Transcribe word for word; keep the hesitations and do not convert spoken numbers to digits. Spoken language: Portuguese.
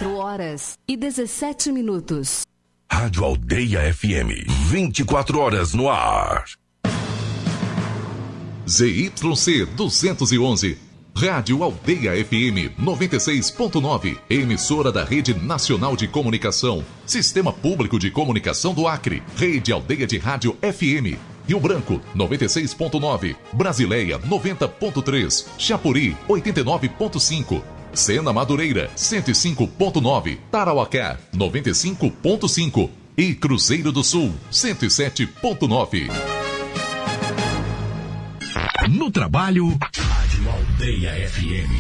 quatro horas e dezessete minutos. Rádio Aldeia F M, vinte e quatro horas no ar. Z Y C duzentos e onze, Rádio Aldeia F M noventa e seis ponto nove, emissora da Rede Nacional de Comunicação, Sistema Público de Comunicação do Acre, Rede Aldeia de Rádio F M, Rio Branco noventa e seis ponto nove, Brasileia noventa ponto três, Chapuri oitenta e nove ponto cinco, Sena Madureira cento e cinco ponto nove, Tarauacá noventa e cinco ponto cinco e Cruzeiro do Sul cento e sete ponto nove. No trabalho, Rádio Aldeia F M.